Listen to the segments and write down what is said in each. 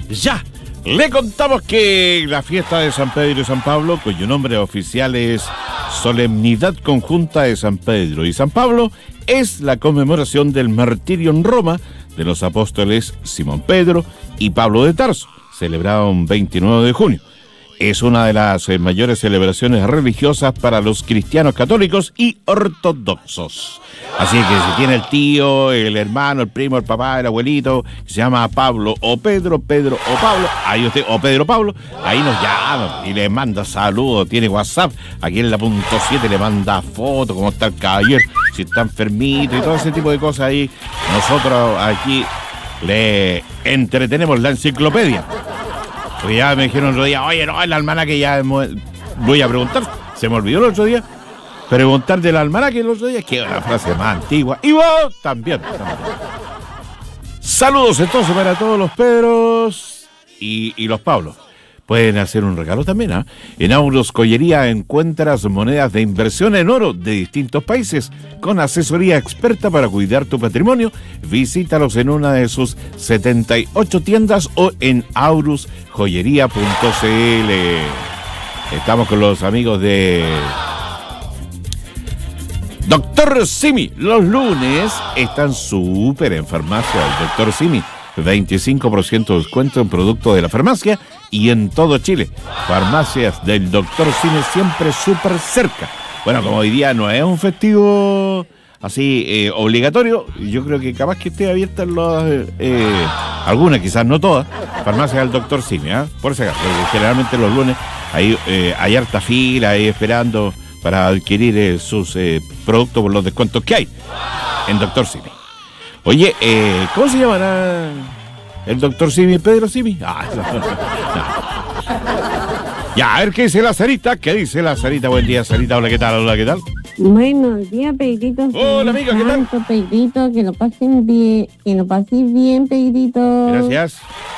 Ya, le contamos que la fiesta de San Pedro y San Pablo, cuyo nombre oficial es Solemnidad Conjunta de San Pedro y San Pablo, es la conmemoración del martirio en Roma de los apóstoles Simón Pedro y Pablo de Tarso, celebrado un 29 de junio. Es una de las mayores celebraciones religiosas para los cristianos católicos y ortodoxos. Así que si tiene el tío, el hermano, el primo, el papá, el abuelito, que se llama Pablo o Pedro o Pablo, ahí usted, o Pedro Pablo, ahí nos llama y le manda saludos, tiene WhatsApp, aquí en la .7 le manda fotos, cómo está el caballero, si está enfermito y todo ese tipo de cosas ahí. Nosotros aquí le entretenemos la enciclopedia. Porque ya me dijeron el otro día, oye, no, el almanaque ya voy a preguntar, se me olvidó el otro día, preguntar del almanaque el otro día, que es una frase más antigua, y vos también. Saludos entonces para todos los Pedros y los Pablos. Pueden hacer un regalo también, ¿eh? En Aurus Joyería encuentras monedas de inversión en oro de distintos países con asesoría experta para cuidar tu patrimonio. Visítalos en una de sus 78 tiendas o en aurusjoyería.cl. Estamos con los amigos de Dr. Simi. Los lunes están súper en farmacia el Dr. Simi. 25% de descuento en productos de la farmacia y en todo Chile. Farmacias del Dr. Simi siempre súper cerca. Bueno, como hoy día no es un festivo así obligatorio, yo creo que capaz que esté abierta algunas, quizás no todas, farmacias del Dr. Simi, por si acaso, porque generalmente los lunes hay harta fila ahí esperando para adquirir sus productos por los descuentos que hay en Dr. Simi. Oye, ¿cómo se llamará el Dr. Simi, Pedro Simi? No. Ya, a ver qué dice la Sarita. ¿Qué dice la Sarita? Buen día, Sarita. Hola, ¿qué tal? Hola, ¿qué tal? Buenos días, Pedrito. Hola, amiga, ¿qué tal? Pedrito, que lo pasen bien, Pedrito. Gracias.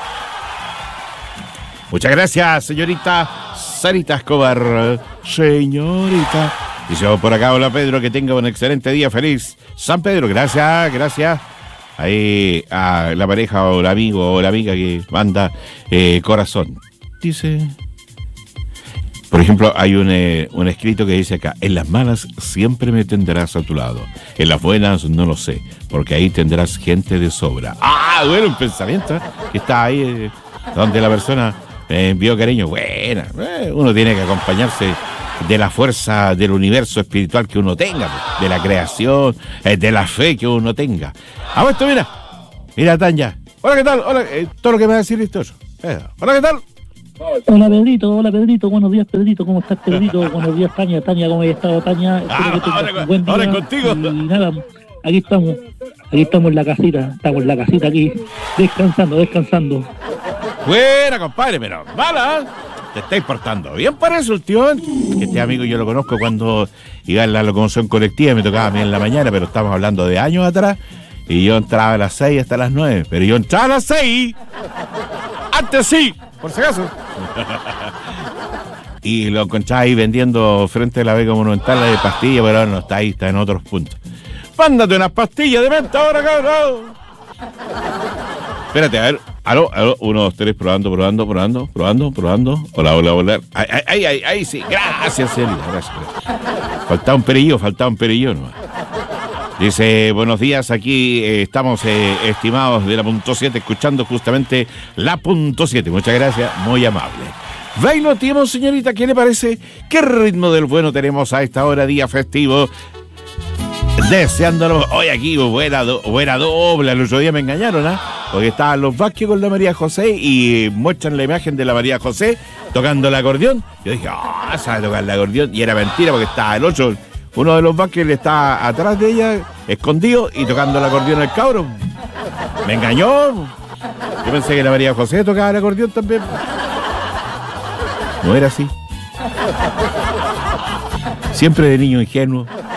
Muchas gracias, señorita Sarita Escobar. Señorita. Dice por acá, hola Pedro, que tenga un excelente día, feliz San Pedro, gracias. Ahí a la pareja o el amigo o la amiga que manda corazón. Dice, por ejemplo, hay un escrito que dice acá, en las malas siempre me tendrás a tu lado, en las buenas no lo sé, porque ahí tendrás gente de sobra. Bueno, un pensamiento que está ahí donde la persona me envió cariño. Buena, uno tiene que acompañarse de la fuerza del universo espiritual que uno tenga, de la creación, de la fe que uno tenga. Esto, mira Tanya. Hola, ¿qué tal? Hola, todo lo que me va a decir esto. Hola, ¿qué tal? Hola Pedrito, buenos días Pedrito, ¿cómo estás Pedrito? Buenos días Tania, ¿cómo has estado Tania? Ahora contigo. Y nada, aquí estamos en la casita, aquí, descansando. Buena, compadre, pero mala, te estáis portando bien para eso últimamente. Que este amigo yo lo conozco cuando iba en la locomoción colectiva, me tocaba a mí en la mañana, pero estamos hablando de años atrás, y yo entraba a las 6 hasta las 9, pero yo entraba a las 6, antes sí, por si acaso. Y lo encontraba ahí vendiendo frente a la Beca Monumental de pastillas, pero ahora no está ahí, está en otros puntos. Mándate unas pastillas de menta ahora, cabrón. Espérate, a ver. Aló, 1, 2, 3, probando. Hola. Ahí sí. Gracias, señorita. Gracias. Faltaba un perillón nomás. Dice, buenos días, aquí estamos estimados de la .7, escuchando justamente la .7. Muchas gracias, muy amable. Bailotemos, señorita, ¿qué le parece? ¿Qué ritmo del bueno tenemos a esta hora, día festivo? Deseándolo, hoy aquí buena doble. El otro día me engañaron, porque estaban los Vázquez con la María José y muestran la imagen de la María José tocando el acordeón. Yo dije, sabe tocar el acordeón, y era mentira porque estaba el otro, uno de los Vázquez le está atrás de ella, escondido y tocando el acordeón el cabro. Me engañó. Yo pensé que la María José tocaba el acordeón también. No era así. Siempre de niño ingenuo.